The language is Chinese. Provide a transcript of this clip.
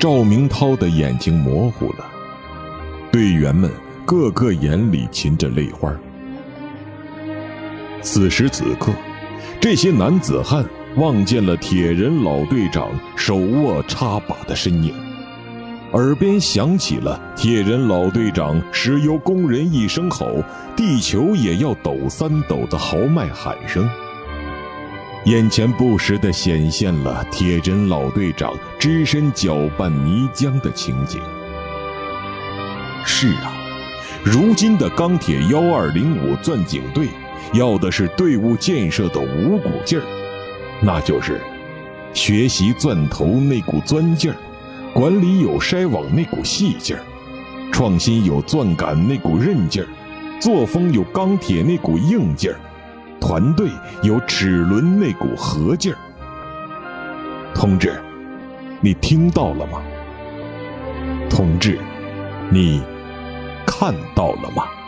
赵明涛的眼睛模糊了，队员们个个眼里噙着泪花。此时此刻，这些男子汉望见了铁人老队长手握插把的身影，耳边响起了铁人老队长石油工人一声吼，地球也要抖三抖的豪迈喊声。眼前不时地显现了铁人老队长只身搅拌泥浆的情景。是啊，如今的钢铁1205钻井队要的是队伍建设的五股劲儿，那就是学习钻头那股钻劲儿，管理有筛网那股细劲儿，创新有钻感那股韧劲儿，作风有钢铁那股硬劲儿，团队有齿轮那股合劲儿。同志，你听到了吗？同志，你看到了吗？